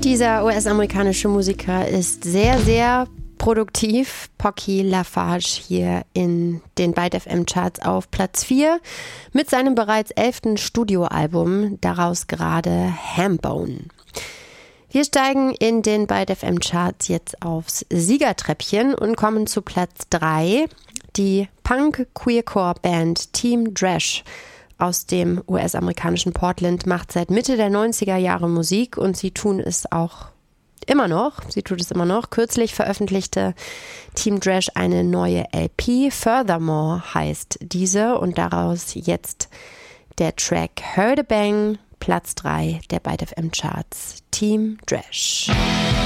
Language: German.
Dieser US-amerikanische Musiker ist sehr, sehr produktiv. Pocky Lafarge hier in den Byte FM Charts auf Platz 4 mit seinem bereits 11. Studioalbum, daraus gerade Hambone. Wir steigen in den Byte FM Charts jetzt aufs Siegertreppchen und kommen zu Platz 3. Die Punk-Queercore-Band Team Dresch aus dem US-amerikanischen Portland macht seit Mitte der 90er Jahre Musik und sie tut es immer noch. Kürzlich veröffentlichte Team Dresch eine neue LP. Furthermore heißt diese und daraus jetzt der Track Heard a Bang, Platz 3 der Byte FM Charts. Team Dresch.